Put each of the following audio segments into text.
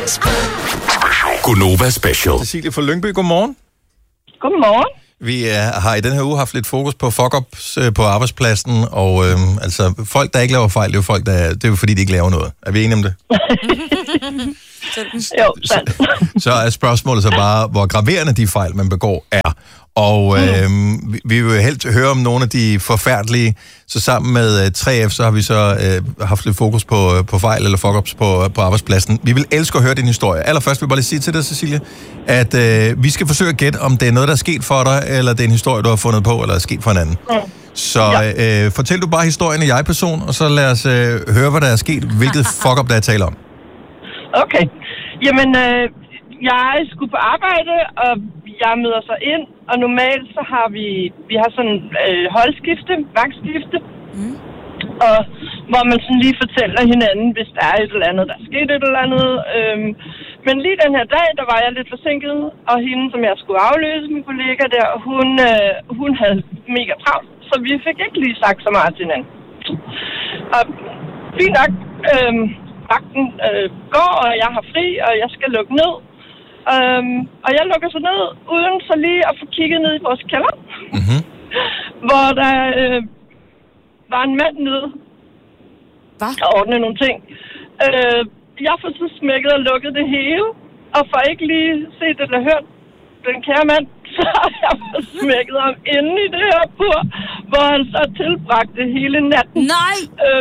Gunova Special. Cecilie fra Lyngby, godmorgen. Godmorgen. Vi har i den her uge haft lidt fokus på fuck-ups på arbejdspladsen, og altså folk, der ikke laver fejl, det er jo folk, det er jo fordi, de ikke laver noget. Er vi enige om det? Jo, sandt. Så er spørgsmålet så bare, hvor graverende de fejl, man begår, er. Og vi vil helst høre om nogle af de forfærdelige. Så sammen med 3F, så har vi så haft lidt fokus på fejl eller fuck-ups på arbejdspladsen. Vi vil elske at høre din historie. Allerførst vil jeg bare lige sige til dig, Cecilie, at vi skal forsøge at gætte, om det er noget, der er sket for dig, eller det er en historie, du har fundet på, eller er sket for en anden. Så fortæl du bare historien i jeg-person, og så lad os høre, hvad der er sket, hvilket fuck-up, der er tale om. Okay. Jamen, jeg skulle på arbejde, og jeg møder så ind, og normalt så har vi har sådan holdskifte, vagtskifte, og hvor man sådan lige fortæller hinanden, hvis der er et eller andet, der er sket et eller andet. Men lige den her dag, der var jeg lidt forsinket, og hende, som jeg skulle afløse, min kollega der, hun havde mega travlt, så vi fik ikke lige sagt så meget til hinanden. Og fint nok, vagten går, og jeg har fri, og jeg skal lukke ned. Og jeg lukker så ned, uden så lige at få kigget ned i vores kælder. Hvor der var en mand nede. Og ordnede nogle ting. Jeg får så smækket og lukket det hele, og får ikke lige set eller hørt den kære mand. Så jeg får smækket ham inde i det her bur, hvor han så tilbragte hele natten. Nej!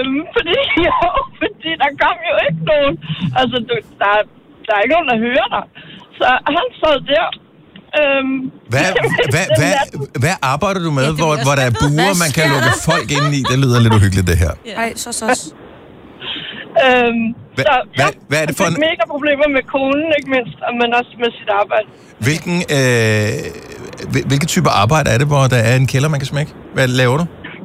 Fordi der kom jo ikke nogen. Altså, der er ikke nogen, der hører dig. Så han sad der. Hvad arbejder du med, hvor der er buer, man kan lukke folk ind i? Det lyder lidt uhyggeligt, det her. Ej, så. Hvad er det for en... mega problemer med konen, ikke mindst, men også med sit arbejde. Hvilke typer arbejde er det, hvor der er en kælder, man kan smække? Hvad laver du?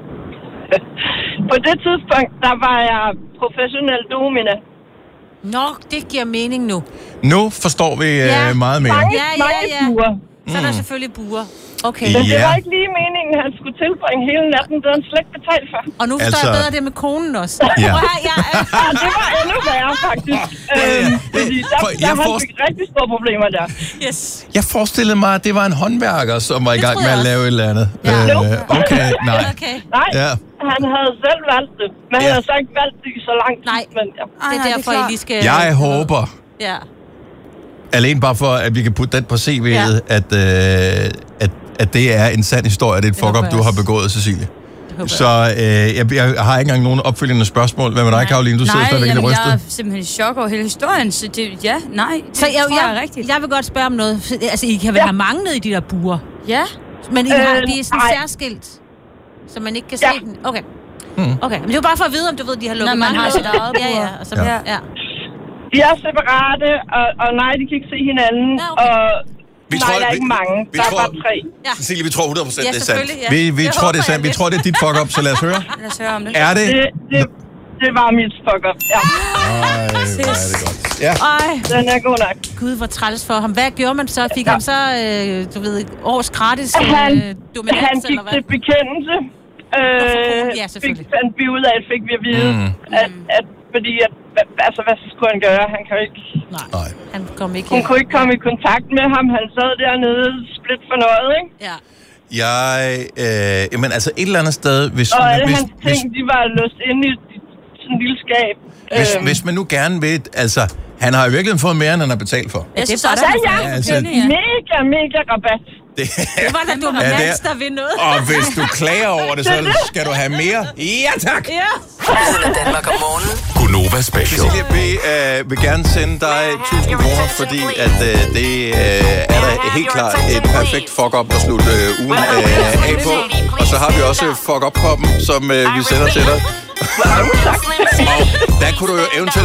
På det tidspunkt, der var jeg professionel domina. Nå, det giver mening nu. Nu forstår vi meget mere. Mange buer. Så er der selvfølgelig buer. Okay. Men det var ikke lige meningen, at han skulle tilbringe hele natten. Det havde han slet ikke betalt for. Og nu forstår jeg bedre det med konen også. Ja. Det var endnu værre, faktisk. Fordi der han fik rigtig store problemer der. Yes. Jeg forestillede mig, at det var en håndværker, som var i gang med at lave et eller andet. Okay, nej. Nej, han havde selv valgt det. Men han havde så ikke valgt det i så lang tid. Nej, men, det er derfor, I lige skal... Jeg håber... Ja. Alene bare for, at vi kan putte den på CV'et, at det er en sand historie, det er et fuck-up, du har begået, Cecilie. Så jeg har ikke engang nogen opfølgende spørgsmål. Hvad med dig, Karoline? Du sidder stadigvæk lidt rystet. Jeg er simpelthen i chok over hele historien, så det, Så jeg er rigtigt. Jeg vil godt spørge om noget. Altså, I kan vel have manglet i de der buer? Ja. Men de er sådan særskilt, så man ikke kan se den? Okay. Okay, men det er jo bare for at vide, om du ved, de har lukket man har sit eget bur. Og så, De er separate, og nej, de kan ikke se hinanden, og der er ikke mange. Der er bare 3. Ja. Cecilie, vi tror 100% det er sandt. Vi tror, det er sandt. Vi tror, det er dit fuck-up, så lad os høre. Lad os høre om det. Er det? Det var mit fuck-up, ja. Ej, hvor er det godt. Ja. Den er god nok. Gud, hvor træls for ham. Hvad gjorde man så? Fik han så, du ved, års gratis dominans? Han gik til bekendelse. Fandt vi ud af, fik vi at vide, at fordi hvad skulle han gøre? Han kan ikke... Nej. Han kom ikke. Hun kunne ikke komme i kontakt med ham. Han sad dernede, split for noget, ikke? Ja. Men altså et eller andet sted... Og alle hans ting, de var låst inde i sådan en lille skab. Hvis man nu gerne vil... Altså, han har i virkeligheden fået mere, end han har betalt for. Ja, det er mega rabat. Det var da dominans, der vil noget. Og hvis du klager over det, så skal du have mere. Ja, tak! Ja. Danmark om morgenen. Gunova Special. Cecilie, vi vil gerne sende dig 1000 kroner, fordi at det er da helt klart et perfekt fuck-up at slutte ugen af på. Og så har vi også fuck-up-koppen, som vi sender til dig. Og der kunne du jo eventuelt